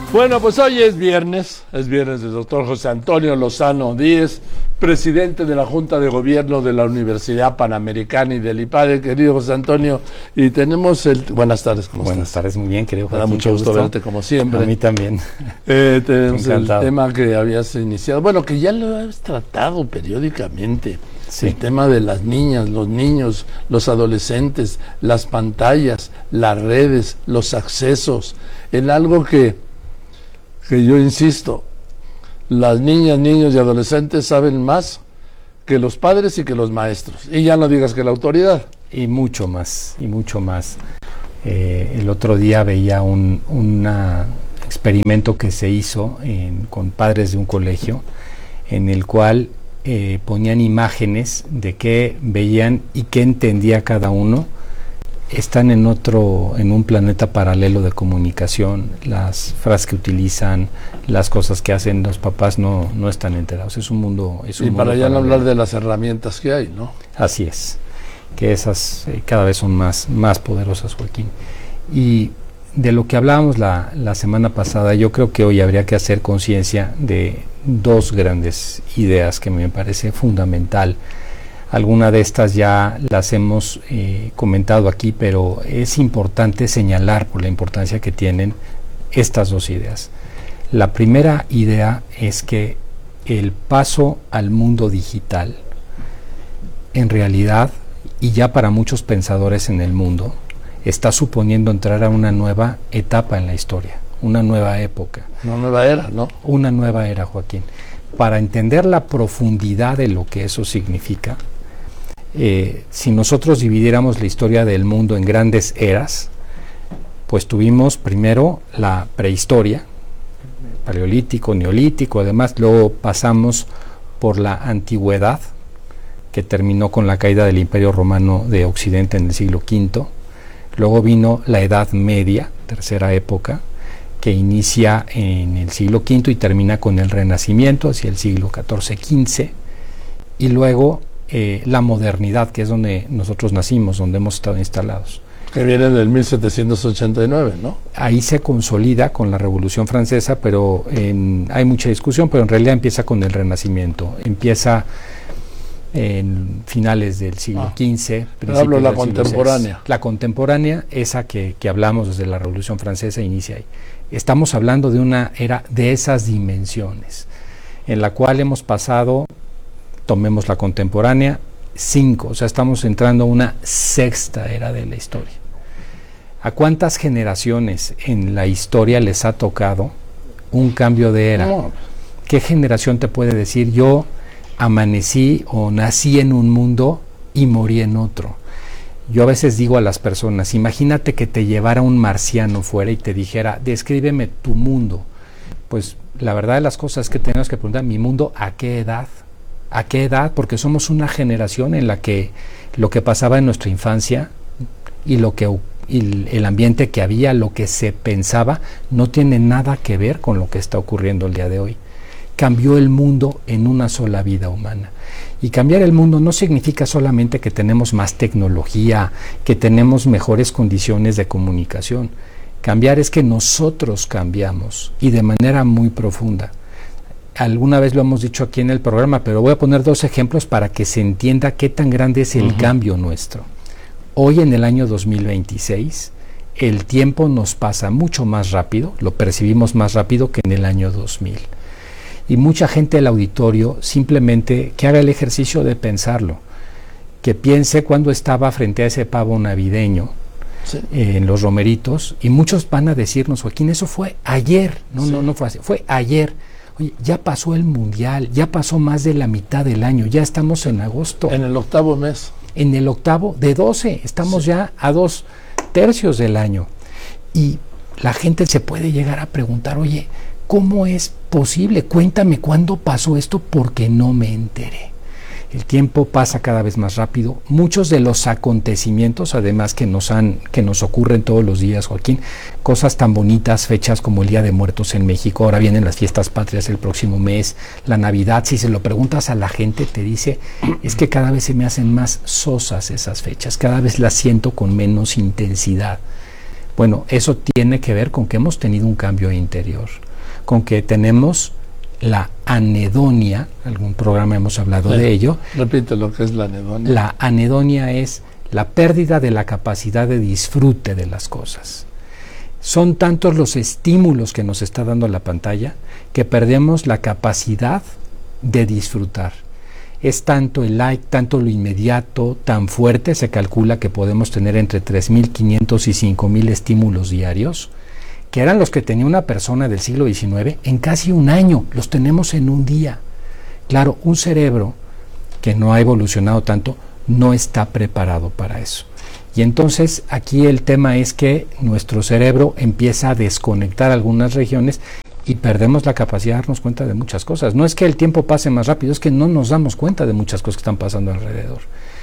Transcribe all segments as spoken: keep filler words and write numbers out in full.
Bueno, pues hoy es viernes, es viernes del doctor José Antonio Lozano Díez, presidente de la Junta de Gobierno de la Universidad Panamericana y del IPADE, querido José Antonio, y tenemos el... Buenas tardes, ¿cómo Buenas estás? tardes, muy bien, querido Me da mucho gusto, gusto verte, como siempre. A mí también. Eh, tenemos el tema que habías iniciado, bueno, que ya lo has tratado periódicamente, sí. El tema de las niñas, los niños, los adolescentes, las pantallas, las redes, los accesos, en algo que... que yo insisto, las niñas, niños y adolescentes saben más que los padres y que los maestros, y ya no digas que la autoridad. Y mucho más, y mucho más. Eh, el otro día veía un una experimento que se hizo en, con padres de un colegio, en el cual eh, ponían imágenes de qué veían y qué entendía cada uno. Están en otro, en un planeta paralelo de comunicación, las frases que utilizan, las cosas que hacen los papás no, no están enterados, es un mundo es un y para mundo ya no paralelo. hablar de las herramientas que hay, ¿no? Así es, que esas eh, cada vez son más, más poderosas, Joaquín. Y de lo que hablábamos la, la semana pasada, yo creo que hoy habría que hacer conciencia de dos grandes ideas que me parece fundamental. Alguna de estas ya las hemos eh, comentado aquí, pero es importante señalar por la importancia que tienen estas dos ideas. La primera idea es que el paso al mundo digital, en realidad, y ya para muchos pensadores en el mundo, está suponiendo entrar a una nueva etapa en la historia, una nueva época. Una nueva era, ¿no? Una nueva era, Joaquín. Para entender la profundidad de lo que eso significa, Eh, si nosotros dividiéramos la historia del mundo en grandes eras, pues tuvimos primero la prehistoria, paleolítico, neolítico, además, luego pasamos por la antigüedad, que terminó con la caída del Imperio Romano de Occidente en el siglo quinto, luego vino la Edad Media, tercera época, que inicia en el siglo quinto y termina con el Renacimiento hacia el siglo catorce quince, y luego Eh, la modernidad, que es donde nosotros nacimos, donde hemos estado instalados. Que viene del mil setecientos ochenta y nueve, ¿no? Ahí se consolida con la Revolución Francesa, pero en, hay mucha discusión, pero en realidad empieza con el Renacimiento, empieza en finales del siglo quince, ah, principios hablo la del contemporánea. siglo seis. La contemporánea, esa que, que hablamos desde la Revolución Francesa, inicia ahí. Estamos hablando de una era de esas dimensiones, en la cual hemos pasado, tomemos la contemporánea, cinco, o sea, estamos entrando a una sexta era de la historia. ¿A cuántas generaciones en la historia les ha tocado un cambio de era? No. ¿Qué generación te puede decir, yo amanecí o nací en un mundo y morí en otro? Yo a veces digo a las personas, imagínate que te llevara un marciano fuera y te dijera, descríbeme tu mundo. Pues la verdad de las cosas es que tenemos que preguntar, ¿mi mundo a qué edad? ¿A qué edad? Porque somos una generación en la que lo que pasaba en nuestra infancia y lo que y el ambiente que había, lo que se pensaba, no tiene nada que ver con lo que está ocurriendo el día de hoy. Cambió el mundo en una sola vida humana. Y cambiar el mundo no significa solamente que tenemos más tecnología, que tenemos mejores condiciones de comunicación. Cambiar es que nosotros cambiamos, y de manera muy profunda. Alguna vez lo hemos dicho aquí en el programa, pero voy a poner dos ejemplos para que se entienda qué tan grande es el uh-huh. cambio nuestro. Hoy, en el año dos mil veintiséis, el tiempo nos pasa mucho más rápido, lo percibimos más rápido que en el año dos mil. Y mucha gente del auditorio simplemente que haga el ejercicio de pensarlo, que piense cuando estaba frente a ese pavo navideño, sí. eh, en los romeritos, y muchos van a decirnos, Joaquín, eso fue ayer. No, sí. no, no fue así, fue ayer. Oye, ya pasó el mundial, ya pasó más de la mitad del año, ya estamos en agosto. En el octavo mes. En el octavo de doce, estamos sí. ya a dos tercios del año. Y la gente se puede llegar a preguntar, oye, ¿cómo es posible? Cuéntame cuándo pasó esto porque no me enteré. El tiempo pasa cada vez más rápido. Muchos de los acontecimientos, además, que nos han, que nos ocurren todos los días, Joaquín, cosas tan bonitas, fechas como el Día de Muertos en México, ahora vienen las fiestas patrias el próximo mes, la Navidad, si se lo preguntas a la gente, te dice, es que cada vez se me hacen más sosas esas fechas, cada vez las siento con menos intensidad. Bueno, eso tiene que ver con que hemos tenido un cambio interior, con que tenemos la anedonia, algún programa hemos hablado sí, de ello. Repite lo que es la anedonia. La anedonia es la pérdida de la capacidad de disfrute de las cosas. Son tantos los estímulos que nos está dando la pantalla que perdemos la capacidad de disfrutar. Es tanto el like, tanto lo inmediato, tan fuerte, se calcula que podemos tener entre tres mil quinientos y cinco mil estímulos diarios, que eran los que tenía una persona del siglo diecinueve en casi un año, los tenemos en un día. Claro, un cerebro que no ha evolucionado tanto no está preparado para eso. Y entonces aquí el tema es que nuestro cerebro empieza a desconectar algunas regiones y perdemos la capacidad de darnos cuenta de muchas cosas. No es que el tiempo pase más rápido, es que no nos damos cuenta de muchas cosas que están pasando alrededor.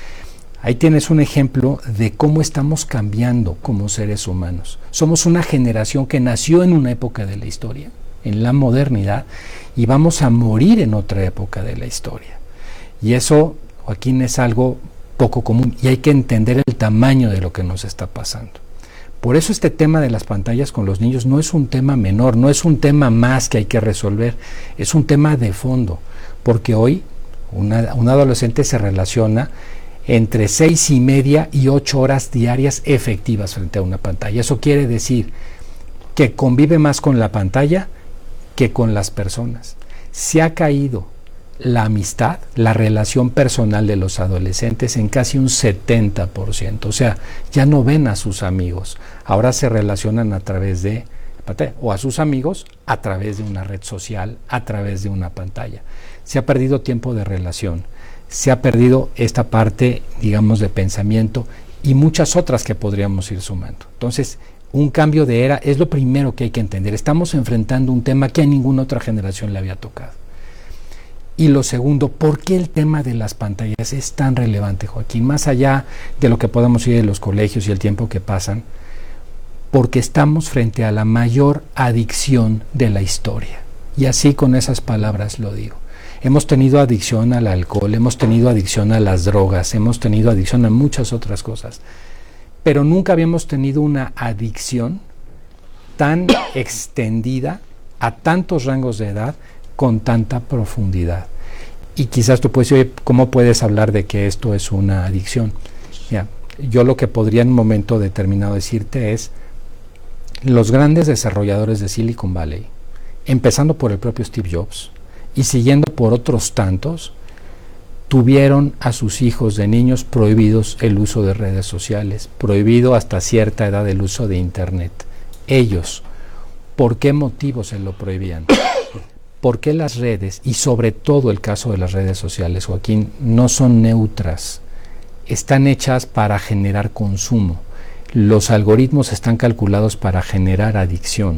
Ahí tienes un ejemplo de cómo estamos cambiando como seres humanos. Somos una generación que nació en una época de la historia, en la modernidad, y vamos a morir en otra época de la historia. Y eso, Joaquín, es algo poco común y hay que entender el tamaño de lo que nos está pasando. Por eso este tema de las pantallas con los niños no es un tema menor, no es un tema más que hay que resolver, es un tema de fondo, porque hoy una, un adolescente se relaciona entre seis y media y ocho horas diarias efectivas frente a una pantalla. Eso quiere decir que convive más con la pantalla que con las personas. Se ha caído la amistad, la relación personal de los adolescentes en casi un setenta por ciento. O sea, ya no ven a sus amigos, ahora se relacionan a través de pantalla, o a sus amigos a través de una red social, a través de una pantalla. Se ha perdido tiempo de relación, se ha perdido esta parte, digamos, de pensamiento y muchas otras que podríamos ir sumando. Entonces, un cambio de era es lo primero que hay que entender. Estamos enfrentando un tema que a ninguna otra generación le había tocado. Y lo segundo, ¿por qué el tema de las pantallas es tan relevante, Joaquín? Más allá de lo que podamos ir de los colegios y el tiempo que pasan, porque estamos frente a la mayor adicción de la historia. Y así con esas palabras lo digo. Hemos tenido adicción al alcohol, hemos tenido adicción a las drogas, hemos tenido adicción a muchas otras cosas, pero nunca habíamos tenido una adicción tan extendida a tantos rangos de edad con tanta profundidad. Y quizás tú puedes decir, ¿cómo puedes hablar de que esto es una adicción? Mira, yo lo que podría en un momento determinado decirte es, los grandes desarrolladores de Silicon Valley, empezando por el propio Steve Jobs y siguiendo por otros tantos, tuvieron a sus hijos de niños prohibidos el uso de redes sociales, prohibido hasta cierta edad el uso de internet. Ellos, ¿por qué motivo se lo prohibían? Porque las redes, y sobre todo el caso de las redes sociales, Joaquín, no son neutras, están hechas para generar consumo. Los algoritmos están calculados para generar adicción.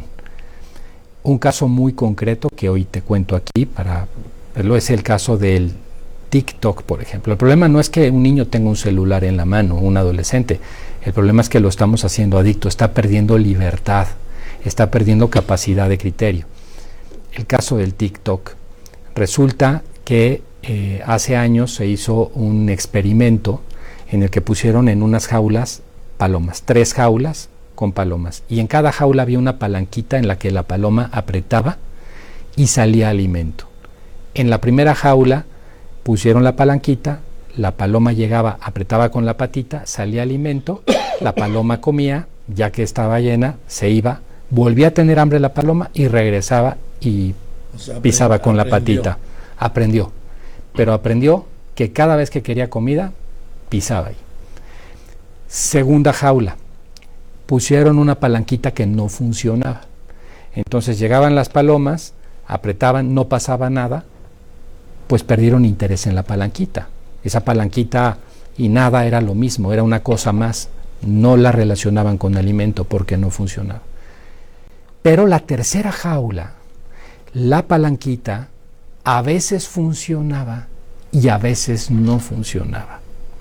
Un caso muy concreto que hoy te cuento aquí, para verlo, es el caso del TikTok, por ejemplo. El problema no es que un niño tenga un celular en la mano, un adolescente. El problema es que lo estamos haciendo adicto, está perdiendo libertad, está perdiendo capacidad de criterio. El caso del TikTok. Resulta que eh, hace años se hizo un experimento en el que pusieron en unas jaulas palomas, tres jaulas con palomas, y en cada jaula había una palanquita en la que la paloma apretaba y salía alimento. En la primera jaula pusieron la palanquita, la paloma llegaba, apretaba con la patita, salía alimento, la paloma comía, ya que estaba llena, se iba, volvía a tener hambre la paloma y regresaba y o sea, pisaba con la patita. Aprendió, pero aprendió que cada vez que quería comida, pisaba ahí. Segunda jaula, pusieron una palanquita que no funcionaba. Entonces llegaban las palomas, apretaban, no pasaba nada, pues perdieron interés en la palanquita. Esa palanquita y nada era lo mismo, era una cosa más. No la relacionaban con alimento porque no funcionaba. Pero la tercera jaula, la palanquita, a veces funcionaba y a veces no funcionaba.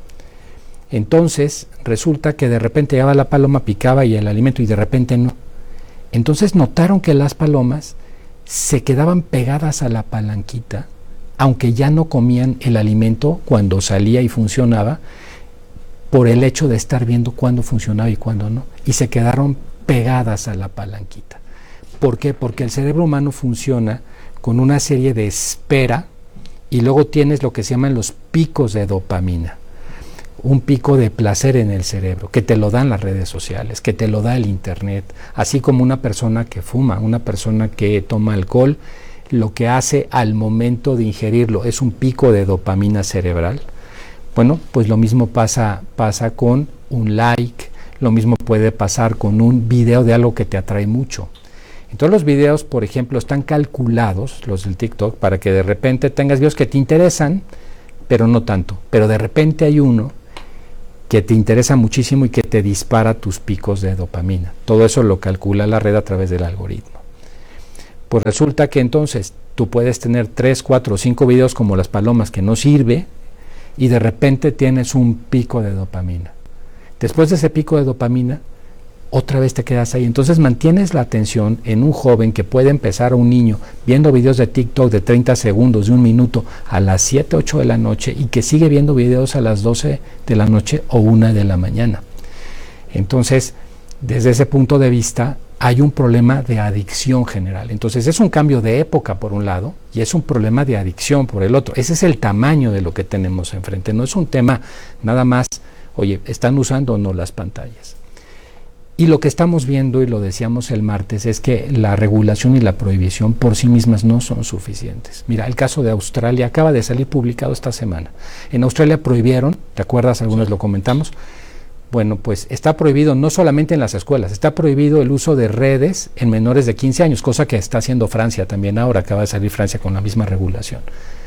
Entonces resulta que de repente llegaba la paloma, picaba y el alimento, y de repente no. Entonces notaron que las palomas se quedaban pegadas a la palanquita, aunque ya no comían el alimento cuando salía y funcionaba, por el hecho de estar viendo cuándo funcionaba y cuándo no. Y se quedaron pegadas a la palanquita. ¿Por qué? Porque el cerebro humano funciona con una serie de espera y luego tienes lo que se llaman los picos de dopamina. Un pico de placer en el cerebro, que te lo dan las redes sociales, que te lo da el internet, así como una persona que fuma, una persona que toma alcohol, lo que hace al momento de ingerirlo es un pico de dopamina cerebral. Bueno, pues lo mismo pasa, pasa con un like, lo mismo puede pasar con un video de algo que te atrae mucho. Entonces los videos, por ejemplo, están calculados, los del TikTok, para que de repente tengas videos que te interesan, pero no tanto. Pero de repente hay uno que te interesa muchísimo y que te dispara tus picos de dopamina. Todo eso lo calcula la red a través del algoritmo. Pues resulta que entonces tú puedes tener tres, cuatro o cinco videos como las palomas que no sirve y de repente tienes un pico de dopamina. Después de ese pico de dopamina, otra vez te quedas ahí. Entonces mantienes la atención en un joven que puede empezar, a un niño, viendo videos de TikTok de treinta segundos, de un minuto, a las siete, ocho de la noche y que sigue viendo videos a las doce de la noche o una de la mañana. Entonces, desde ese punto de vista, hay un problema de adicción general. Entonces, es un cambio de época por un lado y es un problema de adicción por el otro. Ese es el tamaño de lo que tenemos enfrente. No es un tema nada más, oye, ¿están usando o no las pantallas? Y lo que estamos viendo, y lo decíamos el martes, es que la regulación y la prohibición por sí mismas no son suficientes. Mira, el caso de Australia acaba de salir publicado esta semana. En Australia prohibieron, ¿te acuerdas? Algunos lo comentamos. Bueno, pues está prohibido no solamente en las escuelas, está prohibido el uso de redes en menores de quince años, cosa que está haciendo Francia también ahora, acaba de salir Francia con la misma regulación.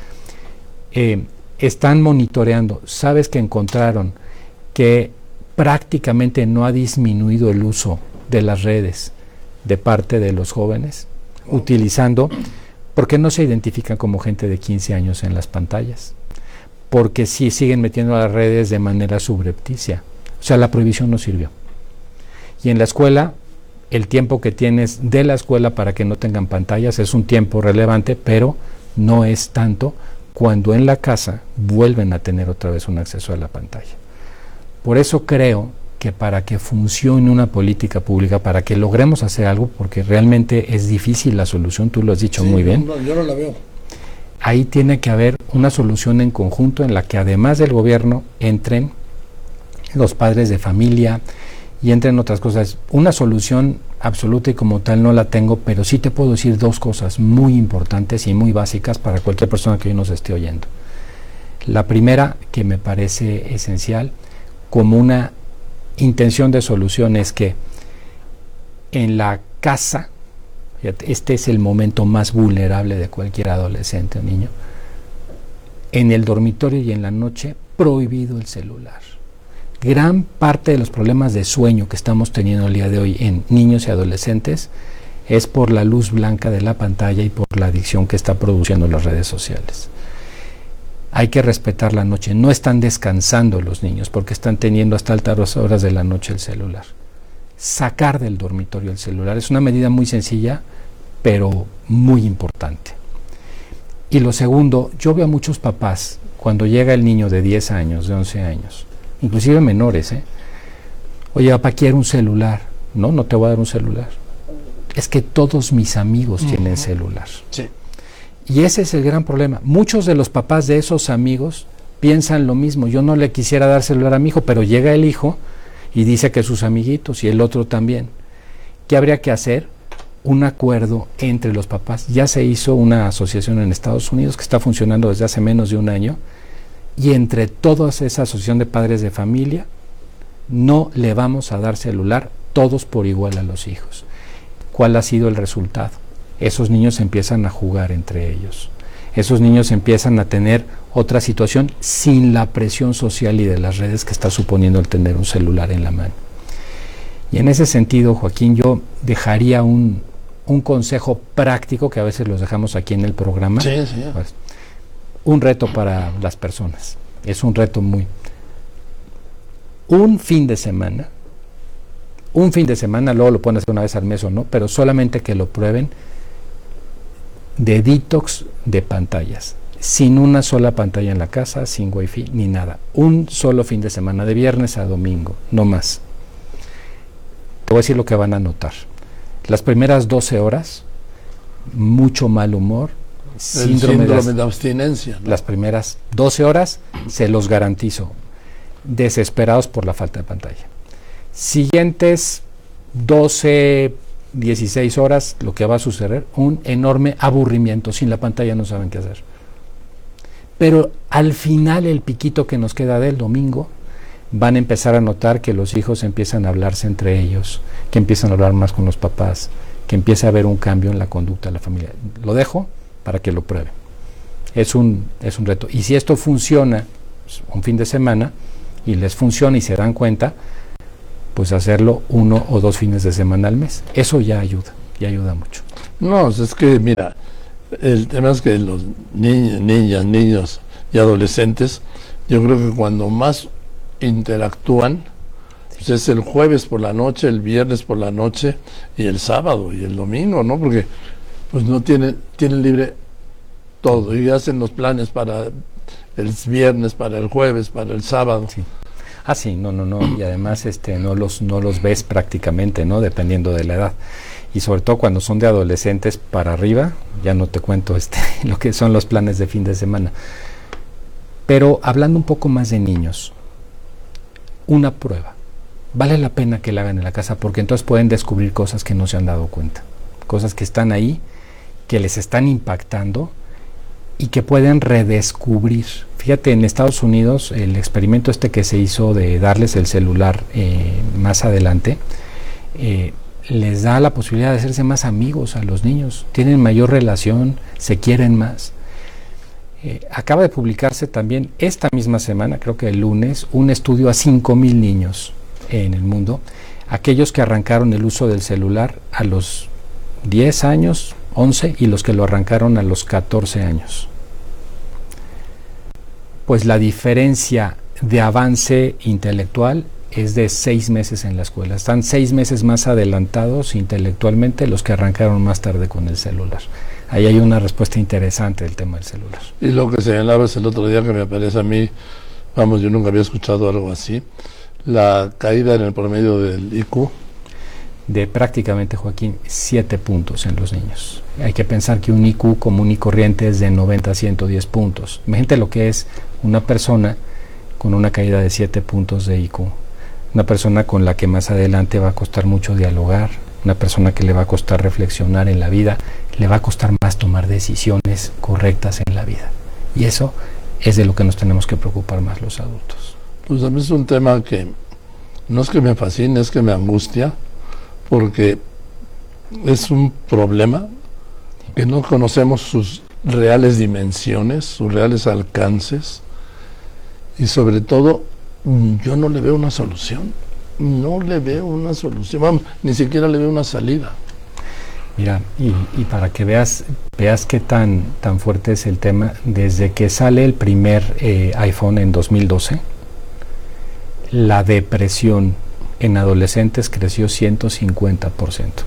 Eh, están monitoreando, sabes que encontraron que prácticamente no ha disminuido el uso de las redes de parte de los jóvenes, utilizando, porque no se identifican como gente de quince años en las pantallas, porque sí siguen metiendo a las redes de manera subrepticia. O sea, la prohibición no sirvió. Y en la escuela, el tiempo que tienes de la escuela para que no tengan pantallas es un tiempo relevante, pero no es tanto cuando en la casa vuelven a tener otra vez un acceso a la pantalla. Por eso creo que para que funcione una política pública, para que logremos hacer algo, porque realmente es difícil la solución, tú lo has dicho sí, muy bien. No, yo no la veo. Ahí tiene que haber una solución en conjunto en la que además del gobierno entren los padres de familia y entren otras cosas. Una solución absoluta y como tal no la tengo, pero sí te puedo decir dos cosas muy importantes y muy básicas para cualquier persona que hoy nos esté oyendo. La primera, que me parece esencial, como una intención de solución, es que en la casa, este es el momento más vulnerable de cualquier adolescente o niño, en el dormitorio y en la noche, prohibido el celular. Gran parte de los problemas de sueño que estamos teniendo el día de hoy en niños y adolescentes es por la luz blanca de la pantalla y por la adicción que está produciendo las redes sociales. Hay que respetar la noche. No están descansando los niños porque están teniendo hasta altas horas de la noche el celular. Sacar del dormitorio el celular es una medida muy sencilla, pero muy importante. Y lo segundo, yo veo a muchos papás cuando llega el niño de diez años, de once años, inclusive menores, ¿eh? Oye, papá, quiero un celular. No, no te voy a dar un celular. Es que todos mis amigos uh-huh. tienen celular. Sí. Y ese es el gran problema. Muchos de los papás de esos amigos piensan lo mismo. Yo no le quisiera dar celular a mi hijo, pero llega el hijo y dice que sus amiguitos y el otro también. ¿Qué habría que hacer? Un acuerdo entre los papás. Ya se hizo una asociación en Estados Unidos que está funcionando desde hace menos de un año y entre todas esa asociación de padres de familia no le vamos a dar celular todos por igual a los hijos. ¿Cuál ha sido el resultado? Esos niños empiezan a jugar entre ellos. Esos niños empiezan a tener otra situación sin la presión social y de las redes que está suponiendo el tener un celular en la mano. Y en ese sentido, Joaquín, yo dejaría un, un consejo práctico que a veces los dejamos aquí en el programa. Sí, sí. Pues, un reto para las personas. Es un reto muy... Un fin de semana, un fin de semana, luego lo pueden hacer una vez al mes o no, pero solamente que lo prueben, de detox de pantallas, sin una sola pantalla en la casa, sin wifi ni nada, un solo fin de semana, de viernes a domingo, no más. te voy a decir lo que van a notar. Las primeras doce horas, mucho mal humor, síndrome, síndrome de, de abstinencia, ¿no? Las primeras doce horas, se los garantizo, desesperados por la falta de pantalla. Siguientes doce, dieciséis horas, lo que va a suceder, un enorme aburrimiento. Sin la pantalla no saben qué hacer. Pero al final, el piquito que nos queda del domingo, van a empezar a notar que los hijos empiezan a hablarse entre ellos, que empiezan a hablar más con los papás, que empieza a haber un cambio en la conducta de la familia. Lo dejo para que lo prueben. Es un, es un reto. Y si esto funciona un fin de semana y les funciona y se dan cuenta, pues hacerlo uno o dos fines de semana al mes. Eso ya ayuda, ya ayuda mucho. No, es que mira, el tema es que los niños, niñas, niños y adolescentes, yo creo que cuando más interactúan, pues es el jueves por la noche, el viernes por la noche y el sábado y el domingo, ¿no? Porque pues no tienen, tienen libre todo y hacen los planes para el viernes, para el jueves, para el sábado. Sí. Ah, sí, no, no, no, y además este no los no los ves prácticamente, ¿no? Dependiendo de la edad. Y sobre todo cuando son de adolescentes para arriba, ya no te cuento este lo que son los planes de fin de semana. Pero hablando un poco más de niños, una prueba. Vale la pena que la hagan en la casa porque entonces pueden descubrir cosas que no se han dado cuenta. Cosas que están ahí, que les están impactando y que pueden redescubrir. Fíjate, en Estados Unidos, el experimento este que se hizo de darles el celular eh, más adelante, eh, les da la posibilidad de hacerse más amigos a los niños. Tienen mayor relación, se quieren más. Eh, acaba de publicarse también esta misma semana, creo que el lunes, un estudio a cinco mil niños en el mundo, aquellos que arrancaron el uso del celular a los diez años, once, y los que lo arrancaron a los catorce años. Pues la diferencia de avance intelectual es de seis meses en la escuela. Están seis meses más adelantados intelectualmente los que arrancaron más tarde con el celular. Ahí hay una respuesta interesante del tema del celular. Y lo que señalabas el otro día, que me parece a mí, vamos, yo nunca había escuchado algo así, la caída en el promedio del I Q. De prácticamente, Joaquín, siete puntos en los niños. Hay que pensar que un I Q común y corriente es de noventa a ciento diez puntos. Imagínate lo que es una persona con una caída de siete puntos de I Q. Una persona con la que más adelante va a costar mucho dialogar, una persona que le va a costar reflexionar en la vida, le va a costar más tomar decisiones correctas en la vida. Y eso es de lo que nos tenemos que preocupar más los adultos. Pues a mí es un tema que no es que me fascine, es que me angustia, porque es un problema que no conocemos sus reales dimensiones, sus reales alcances, y sobre todo yo no le veo una solución, no le veo una solución, vamos, ni siquiera le veo una salida. Mira, y, y para que veas veas qué tan, tan fuerte es el tema, desde que sale el primer eh, iPhone en dos mil doce, la depresión en adolescentes creció ciento cincuenta por ciento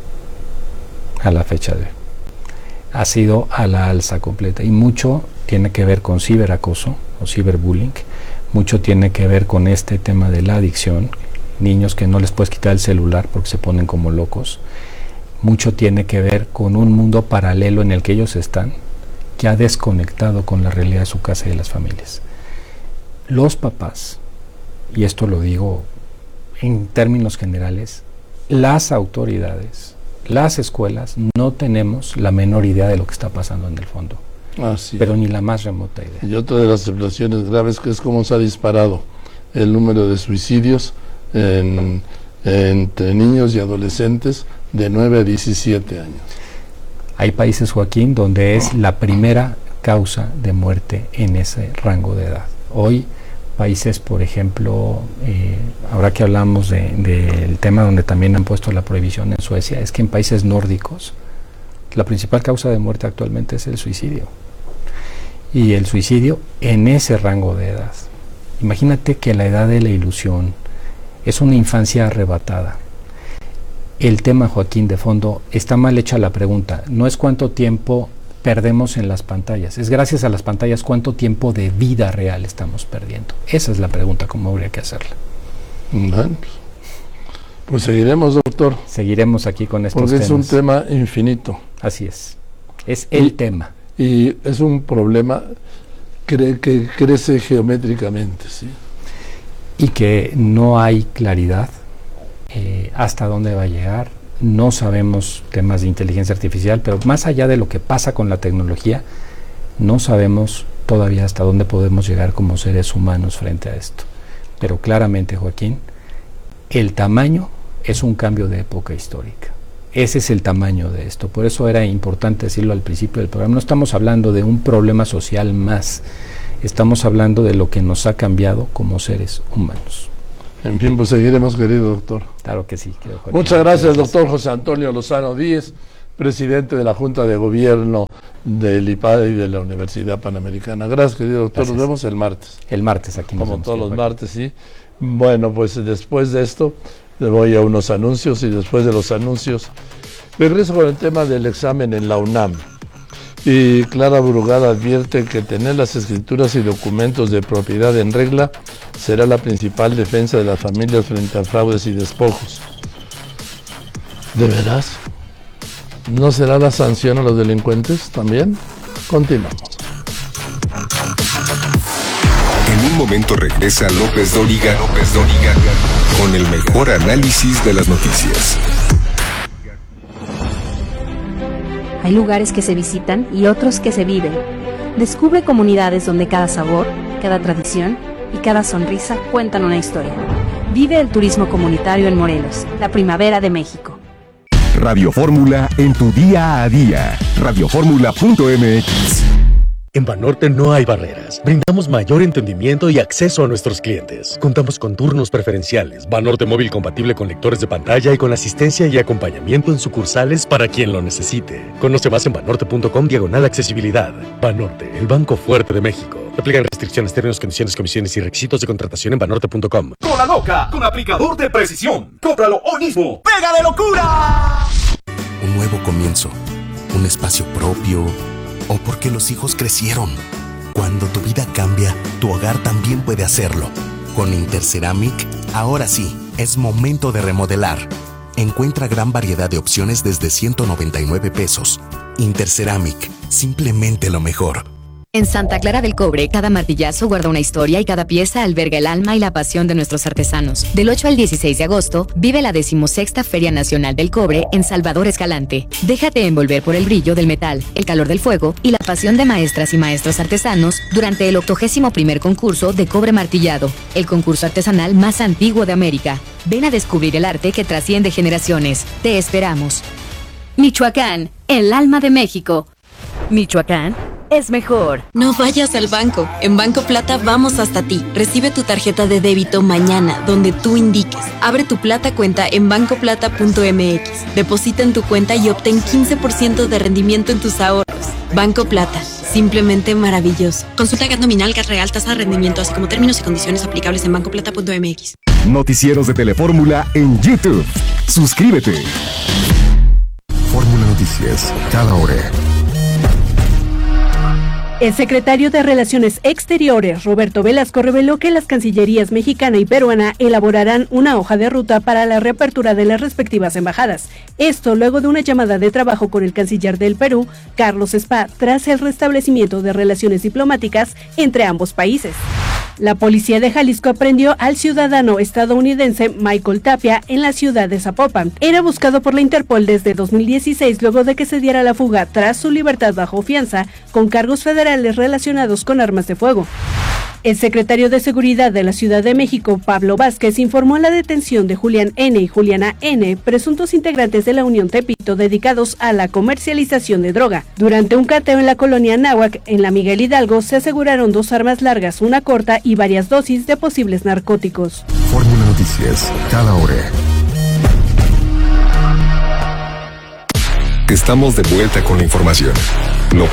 a la fecha de hoy. Ha sido a la alza completa y mucho tiene que ver con ciberacoso o ciberbullying, mucho tiene que ver con este tema de la adicción, niños que no les puedes quitar el celular porque se ponen como locos, mucho tiene que ver con un mundo paralelo en el que ellos están, que ha desconectado con la realidad de su casa y de las familias. Los papás, y esto lo digo en términos generales, las autoridades, las escuelas, no tenemos la menor idea de lo que está pasando en el fondo. Así pero ni la más remota idea. Y otra de las situaciones graves que es cómo se ha disparado el número de suicidios en, entre niños y adolescentes de nueve a diecisiete años. Hay países, Joaquín, donde es la primera causa de muerte en ese rango de edad. Hoy países, por ejemplo, eh, ahora que hablamos del de, de tema donde también han puesto la prohibición en Suecia, es que en países nórdicos la principal causa de muerte actualmente es el suicidio. Y el suicidio en ese rango de edad. Imagínate que la edad de la ilusión es una infancia arrebatada. El tema, Joaquín, de fondo, está mal hecha la pregunta. No es cuánto tiempo perdemos en las pantallas, es gracias a las pantallas cuánto tiempo de vida real estamos perdiendo. Esa es la pregunta, como habría que hacerla. Bueno, Pues seguiremos, doctor. Seguiremos aquí con estos porque temas. Porque es un tema infinito. Así es. Es el y, tema. Y es un problema que, que crece geométricamente, ¿sí? Y que no hay claridad eh, hasta dónde va a llegar. No sabemos temas de inteligencia artificial, pero más allá de lo que pasa con la tecnología, no sabemos todavía hasta dónde podemos llegar como seres humanos frente a esto. Pero claramente, Joaquín, el tamaño es un cambio de época histórica. Ese es el tamaño de esto. Por eso era importante decirlo al principio del programa. No estamos hablando de un problema social más. Estamos hablando de lo que nos ha cambiado como seres humanos. En fin, pues seguiremos, querido doctor. Claro que sí. Joaquín. Muchas gracias, doctor José Antonio Lozano Díez, presidente de la Junta de Gobierno del I P A D y de la Universidad Panamericana. Gracias, querido doctor. Gracias. Nos vemos el martes. El martes aquí nos Como vemos, todos los Joaquín. martes, sí. Bueno, pues después de esto, le voy a unos anuncios y después de los anuncios, regreso con el tema del examen en la UNAM. Y Clara Brugada advierte que tener las escrituras y documentos de propiedad en regla será la principal defensa de las familias frente a fraudes y despojos. ¿De veras? ¿No será la sanción a los delincuentes también? Continuamos. En un momento regresa López Dóriga, López Dóriga con el mejor análisis de las noticias. Hay lugares que se visitan y otros que se viven. Descubre comunidades donde cada sabor, cada tradición y cada sonrisa cuentan una historia. Vive el turismo comunitario en Morelos, la primavera de México. Radio Fórmula en tu día a día. radio fórmula punto m x. En Banorte no hay barreras. Brindamos mayor entendimiento y acceso a nuestros clientes. Contamos con turnos preferenciales, Banorte móvil compatible con lectores de pantalla y con asistencia y acompañamiento en sucursales para quien lo necesite. Conoce más en banorte punto com diagonal accesibilidad. Banorte, el banco fuerte de México. Aplican restricciones, términos, condiciones, comisiones y requisitos de contratación en banorte punto com. Cola Loca, con aplicador de precisión. Cómpralo hoy mismo. ¡Pega de locura! Un nuevo comienzo, un espacio propio, o porque los hijos crecieron. Cuando tu vida cambia, tu hogar también puede hacerlo. Con Interceramic, ahora sí, es momento de remodelar. Encuentra gran variedad de opciones desde ciento noventa y nueve pesos. Interceramic, simplemente lo mejor. En Santa Clara del Cobre, cada martillazo guarda una historia y cada pieza alberga el alma y la pasión de nuestros artesanos. Del ocho al dieciséis de agosto, vive la decimosexta Feria Nacional del Cobre en Salvador Escalante. Déjate envolver por el brillo del metal, el calor del fuego y la pasión de maestras y maestros artesanos durante el octogésimo primer concurso de cobre martillado, el concurso artesanal más antiguo de América. Ven a descubrir el arte que trasciende generaciones. Te esperamos. Michoacán, el alma de México. Michoacán es mejor. No vayas al banco. En Banco Plata vamos hasta ti. Recibe tu tarjeta de débito mañana, donde tú indiques. Abre tu Plata cuenta en banco plata punto m x. Deposita en tu cuenta y obtén quince por ciento de rendimiento en tus ahorros. Banco Plata. Simplemente maravilloso. Consulta G A T nominal, G A T real, tasa de rendimiento, así como términos y condiciones aplicables en banco plata punto m x. Noticieros de Telefórmula en YouTube. Suscríbete. Fórmula Noticias, cada hora. El secretario de Relaciones Exteriores, Roberto Velasco, reveló que las cancillerías mexicana y peruana elaborarán una hoja de ruta para la reapertura de las respectivas embajadas. Esto luego de una llamada de trabajo con el canciller del Perú, Carlos Spa, tras el restablecimiento de relaciones diplomáticas entre ambos países. La policía de Jalisco aprendió al ciudadano estadounidense Michael Tapia en la ciudad de Zapopan. Era buscado por la Interpol desde dos mil dieciséis luego de que se diera la fuga tras su libertad bajo fianza con cargos federales relacionados con armas de fuego. El secretario de Seguridad de la Ciudad de México, Pablo Vázquez, informó la detención de Julián N. y Juliana N., presuntos integrantes de la Unión Tepito dedicados a la comercialización de droga. Durante un cateo en la colonia Náhuac, en la Miguel Hidalgo, se aseguraron dos armas largas, una corta y varias dosis de posibles narcóticos. Fórmula Noticias, cada hora. Estamos de vuelta con la información. No